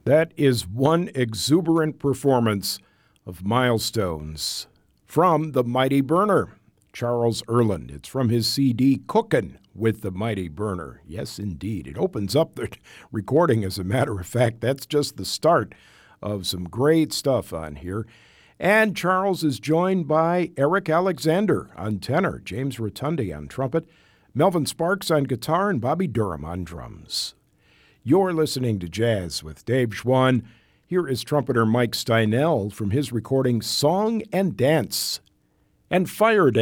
That is one exuberant performance of Milestones from the Mighty Burner, Charles Earland. It's from his CD, Cookin' with the Mighty Burner. Yes, indeed. It opens up the recording, as a matter of fact. That's just the start of some great stuff on here. And Charles is joined by Eric Alexander on tenor, James Rotundi on trumpet, Melvin Sparks on guitar, and Bobby Durham on drums. You're listening to Jazz with Dave Schwann. Here is trumpeter Mike Steinell from his recording Song and Dance and Fire Dance.